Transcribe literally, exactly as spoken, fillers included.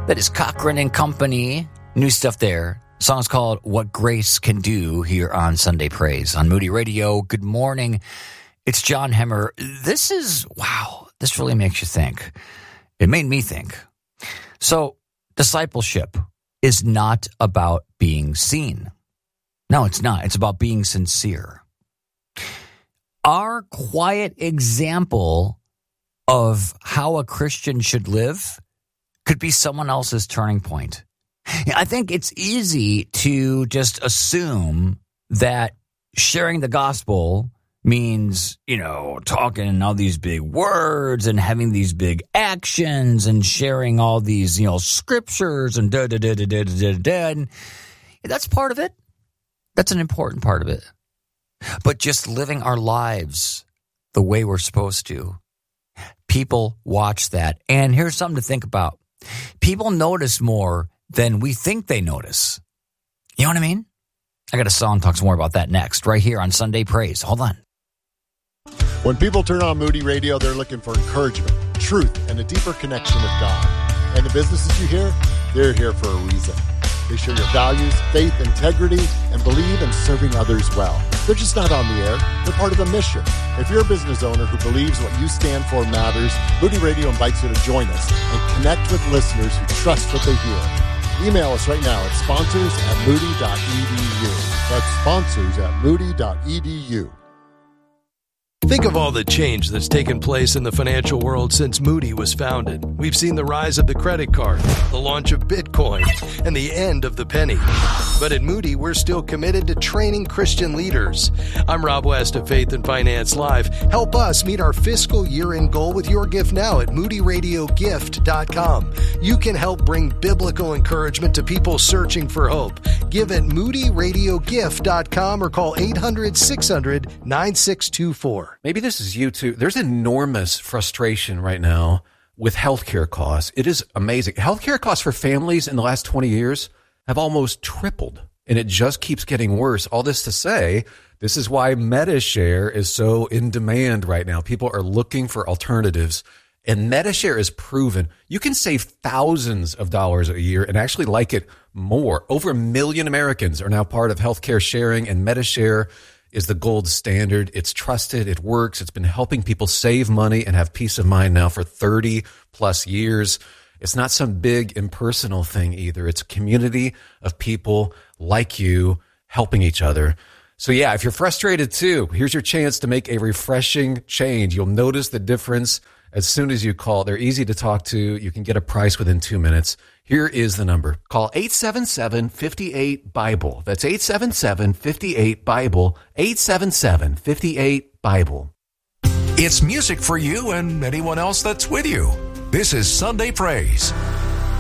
That is Cochran and Company. New stuff there. The song's called What Grace Can Do here on Sunday Praise on Moody Radio. Good morning. It's John Hemmer. This is, wow, this really makes you think. It made me think. So, discipleship is not about being seen. No, it's not. It's about being sincere. Our quiet example of how a Christian should live could be someone else's turning point. I think it's easy to just assume that sharing the gospel means, you know, talking all these big words and having these big actions and sharing all these, you know, scriptures and da da da da da da da. And that's part of it. That's an important part of it. But just living our lives the way we're supposed to, people watch that. And here's something to think about. People notice more than we think they notice. You know what I mean? I got a song talks more about that next, right here on Sunday Praise. Hold on. When people turn on Moody Radio, they're looking for encouragement, truth, and a deeper connection with God. And the businesses you hear, they're here for a reason. They share your values, faith, integrity, and believe in serving others well. They're just not on the air. They're part of a mission. If you're a business owner who believes what you stand for matters, Moody Radio invites you to join us and connect with listeners who trust what they hear. Email us right now at sponsors at moody dot e d u. That's sponsors at moody dot e d u. Think of all the change that's taken place in the financial world since Moody was founded. We've seen the rise of the credit card, the launch of Bitcoin, and the end of the penny. But at Moody, we're still committed to training Christian leaders. I'm Rob West of Faith and Finance Live. Help us meet our fiscal year-end goal with your gift now at moody radio gift dot com. You can help bring biblical encouragement to people searching for hope. Give at moody radio gift dot com or call eight hundred, six hundred, nine six two four. Maybe this is you too. There's enormous frustration right now with healthcare costs. It is amazing. Healthcare costs for families in the last twenty years have almost tripled, and it just keeps getting worse. All this to say, this is why MediShare is so in demand right now. People are looking for alternatives, and MediShare is proven. You can save thousands of dollars a year and actually like it more. Over a million Americans are now part of healthcare sharing, and MediShare is the gold standard. It's trusted. It works. It's been helping people save money and have peace of mind now for thirty plus years. It's not some big impersonal thing either. It's a community of people like you helping each other. So yeah, if you're frustrated too, here's your chance to make a refreshing change. You'll notice the difference as soon as you call. They're easy to talk to. You can get a price within two minutes. Here is the number. Call eight seven seven, five eight, BIBLE. That's eight seven seven, five eight, BIBLE. eight seven seven, five eight, BIBLE. It's music for you and anyone else that's with you. This is Sunday Praise.